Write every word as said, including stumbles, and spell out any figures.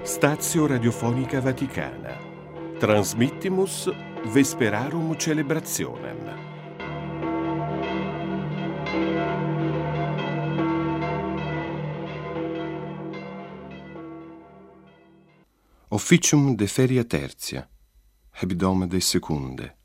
Stazio Radiofonica Vaticana. Transmittimus Vesperarum Celebrationem. Officium de feria tertia, hebdome de secunde.